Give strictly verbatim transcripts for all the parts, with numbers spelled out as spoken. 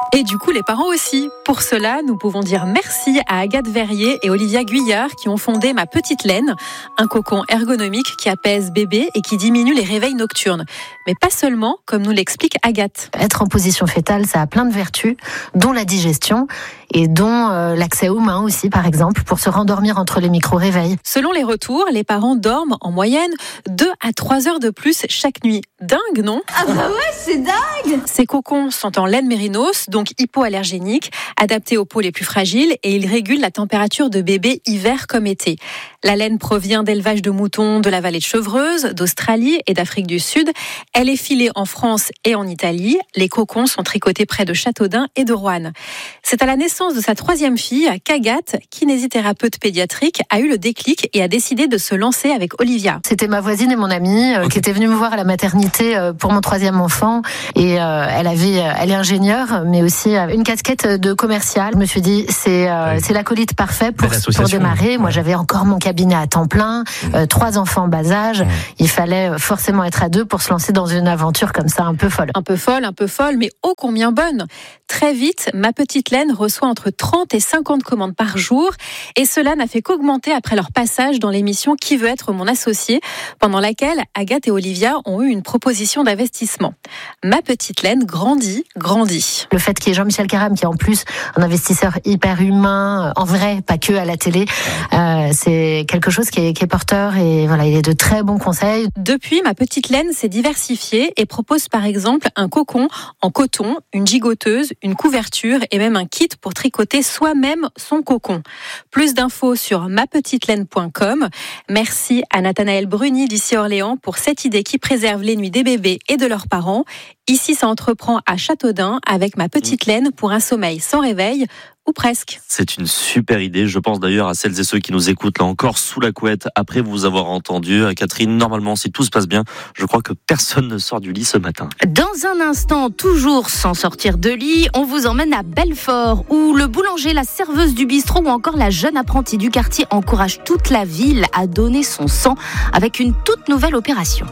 Et du coup, les parents aussi. Pour cela, nous pouvons dire merci à Agathe Verrier et Olivia Guyard qui ont fondé Ma Petite Laine, un cocon ergonomique qui apaise bébé et qui diminue les réveils nocturnes. Mais pas seulement, comme nous l'explique Agathe. Être en position fétale, ça a plein de vertus, dont la digestion et dont euh, l'accès aux mains aussi, par exemple, pour se rendormir entre les micro-réveils. Selon les retours, les parents dorment en moyenne deux à trois heures de plus chaque nuit. Dingue, non ? Ah bah ouais, c'est dingue ! Ces cocons sont en laine mérinos, donc hypoallergéniques, adaptés aux peaux les plus fragiles et ils régulent la température de bébé hiver comme été. La laine provient d'élevage de moutons de la vallée de Chevreuse, d'Australie et d'Afrique du Sud. Elle est filée en France et en Italie. Les cocons sont tricotés près de Châteaudun et de Roanne. C'est à la naissance de sa troisième fille qu'Agathe, kinésithérapeute pédiatrique, a eu le déclic et a décidé de se lancer avec Olivia. C'était ma voisine et mon amie euh, okay. qui étaient venues me voir à la maternité euh, pour mon troisième enfant et euh, elle avait, euh, elle est ingénieure mais aussi euh, une casquette de commerciale. Je me suis dit c'est euh, ouais. c'est l'acolyte parfait pour pour démarrer. Moi ouais. j'avais encore mon cabinet à temps plein, euh, trois enfants en bas âge. Ouais. Il fallait forcément être à deux pour se lancer dans une aventure comme ça un peu folle. Un peu folle, un peu folle, mais ô combien bonne. Très vite, Ma Petite Laine reçoit entre trente et cinquante commandes par jour et cela n'a fait qu'augmenter après leur passage dans l'émission Qui veut être mon associé, pendant laquelle Agathe et Olivia ont eu une proposition d'investissement. Ma Petite Laine grandit, grandit. Le fait qu'il y ait Jean-Michel Caram qui est en plus un investisseur hyper humain, en vrai, pas que à la télé, euh, c'est quelque chose qui est, qui est porteur et voilà, il est de très bons conseils. Depuis, Ma Petite Laine s'est diversifiée et propose par exemple un cocon en coton, une gigoteuse, une couverture et même un kit pour tricoter soi-même son cocon. Plus d'infos sur ma petite laine point com. Merci à Nathanaël Bruni d'ici Orléans pour cette idée qui préserve les nuits des bébés et de leurs parents. Ici, ça entreprend à Châteaudun avec Ma Petite Laine pour un sommeil sans réveil. Ou presque. C'est une super idée. Je pense d'ailleurs à celles et ceux qui nous écoutent là encore sous la couette après vous avoir entendu. Catherine, normalement, si tout se passe bien, je crois que personne ne sort du lit ce matin. Dans un instant, toujours sans sortir de lit, on vous emmène à Belfort où le boulanger, la serveuse du bistrot ou encore la jeune apprentie du quartier encourage toute la ville à donner son sang avec une toute nouvelle opération.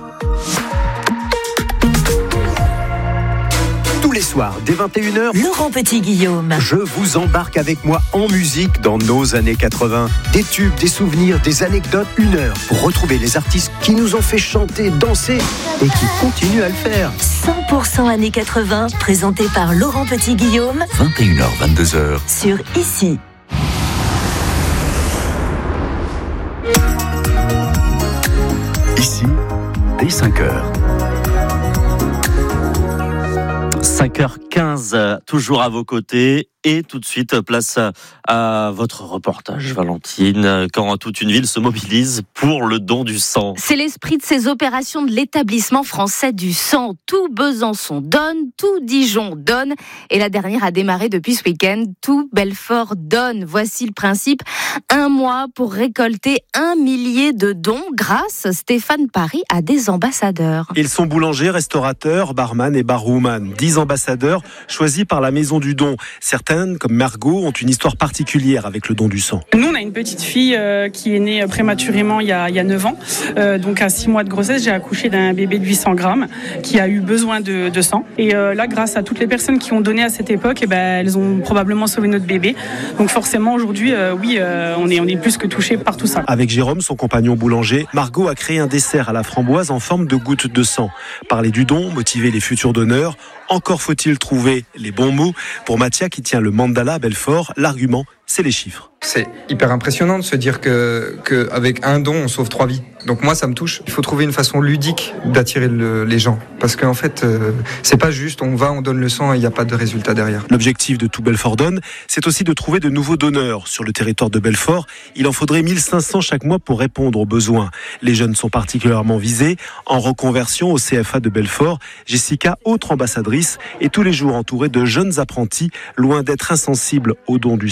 Tous les soirs, dès vingt et une heures, Laurent Petit-Guillaume. Je vous embarque avec moi en musique dans nos années quatre-vingts. Des tubes, des souvenirs, des anecdotes, une heure pour retrouver les artistes qui nous ont fait chanter, danser et qui continuent à le faire. cent pour cent années quatre-vingts, présenté par Laurent Petit-Guillaume. vingt et une heures, vingt-deux heures. Sur Ici. Ici, dès cinq heures. cinq heures quinze, toujours à vos côtés. Et tout de suite, place à votre reportage, Valentine, quand toute une ville se mobilise pour le don du sang. C'est l'esprit de ces opérations de l'établissement français du sang. Tout Besançon donne, tout Dijon donne. Et la dernière a démarré depuis ce week-end. Tout Belfort donne. Voici le principe. Un mois pour récolter un millier de dons grâce, Stéphane Paris, à des ambassadeurs. Ils sont boulangers, restaurateurs, barman et barwoman. Dix ambassadeurs choisis par la Maison du Don. Certains comme Margot, ont une histoire particulière avec le don du sang. Nous, on a une petite fille euh, qui est née prématurément il y a, il y a neuf ans. Euh, donc, à six mois de grossesse, j'ai accouché d'un bébé de huit cents grammes qui a eu besoin de, de sang. Et euh, là, grâce à toutes les personnes qui ont donné à cette époque, eh ben, elles ont probablement sauvé notre bébé. Donc, forcément, aujourd'hui, euh, oui, euh, on est, on est plus que touchés par tout ça. Avec Jérôme, son compagnon boulanger, Margot a créé un dessert à la framboise en forme de gouttes de sang. Parler du don, motiver les futurs donneurs. Encore faut-il trouver les bons mots. Pour Mathia, qui tient le mandala à Belfort, l'argument, c'est les chiffres. C'est hyper impressionnant de se dire que, que avec un don, on sauve trois vies. Donc moi, ça me touche. Il faut trouver une façon ludique d'attirer le, les gens. Parce qu'en fait, euh, c'est pas juste, on va, on donne le sang et il n'y a pas de résultat derrière. L'objectif de Tout Belfort Donne, c'est aussi de trouver de nouveaux donneurs. Sur le territoire de Belfort, il en faudrait mille cinq cents chaque mois pour répondre aux besoins. Les jeunes sont particulièrement visés. En reconversion au C F A de Belfort, Jessica, autre ambassadrice, est tous les jours entourée de jeunes apprentis, loin d'être insensibles au don du sang. Déjà,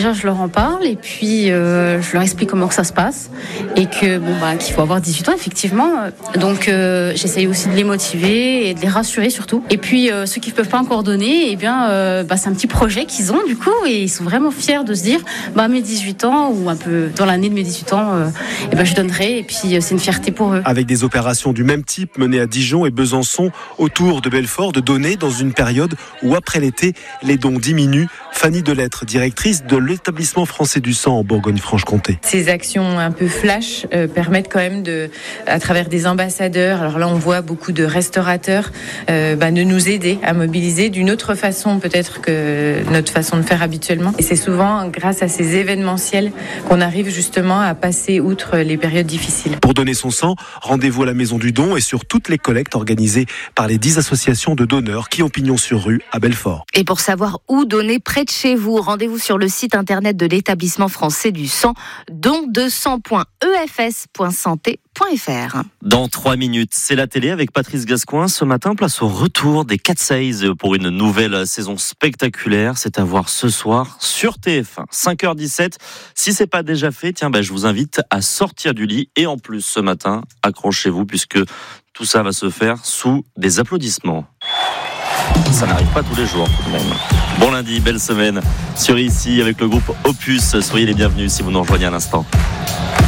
déjà je leur en parle et puis euh, je leur explique comment que ça se passe et que bon bah qu'il faut avoir dix-huit ans effectivement. Donc euh, j'essaye aussi de les motiver et de les rassurer surtout. Et puis euh, ceux qui ne peuvent pas encore donner, eh bien euh, bah, c'est un petit projet qu'ils ont du coup et ils sont vraiment fiers de se dire bah à mes dix-huit ans ou un peu dans l'année de mes dix-huit ans, euh, eh ben je donnerai et puis euh, c'est une fierté pour eux. Avec des opérations du même type menées à Dijon et Besançon autour de Belfort, de donner dans une période où après l'été les dons diminuent. Fanny Delettre, directrice de l'établissement français du sang en Bourgogne-Franche-Comté. Ces actions un peu flash euh, permettent quand même de, à travers des ambassadeurs, alors là on voit beaucoup de restaurateurs, euh, bah, de nous aider à mobiliser d'une autre façon peut-être que notre façon de faire habituellement. Et c'est souvent grâce à ces événementiels qu'on arrive justement à passer outre les périodes difficiles. Pour donner son sang, rendez-vous à la Maison du Don et sur toutes les collectes organisées par les dix associations de donneurs qui ont pignon sur rue à Belfort. Et pour savoir où donner près de chez vous, rendez-vous sur le site internet de l'établissement français du sang, don de sang point e f s point santé point f r. Dans trois minutes, c'est la télé avec Patrice Gascoin. Ce matin, place au retour des Cat Size pour une nouvelle saison spectaculaire. C'est à voir ce soir sur T F un, cinq heures dix-sept. Si c'est pas déjà fait, tiens, ben, je vous invite à sortir du lit. Et en plus, ce matin, accrochez-vous puisque tout ça va se faire sous des applaudissements. Ça n'arrive pas tous les jours tout de même. Bon lundi, belle semaine sur Ici avec le groupe Opus. Soyez les bienvenus si vous nous rejoignez à l'instant.